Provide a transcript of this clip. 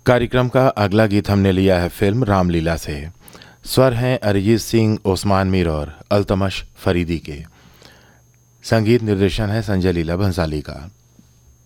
कार्यक्रम का अगला गीत हमने लिया है फिल्म रामलीला से। स्वर हैं अरिजीत सिंह, ओस्मान मीर और अल्तमश फरीदी के। संगीत निर्देशन है संजय लीला भंसाली का।